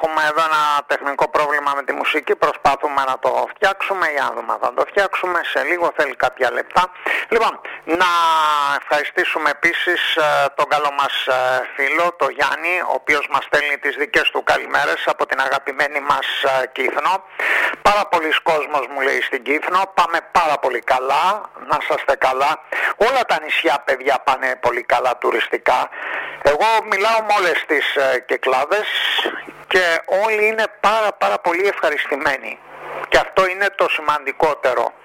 Έχουμε εδώ ένα τεχνικό πρόβλημα με τη μουσική, προσπαθούμε να το φτιάξουμε, για να δούμε αν θα το φτιάξουμε σε λίγο, θέλει κάποια λεπτά. Λοιπόν, να ευχαριστήσουμε επίσης τον καλό μας φίλο, τον Γιάννη, ο οποίος μας στέλνει τις δικές του καλημέρες από την αγαπημένη μας Κύθνο. Πάρα πολλοί κόσμος μου λέει στην Κύθνο, πάμε πάρα πολύ καλά, να είσαστε καλά. Όλα τα νησιά παιδιά πάνε πολύ καλά τουριστικά. Εγώ μιλάω με όλες τις Κυκλάδες και όλοι είναι πάρα πολύ ευχαριστημένοι. Και αυτό είναι το σημαντικότερο.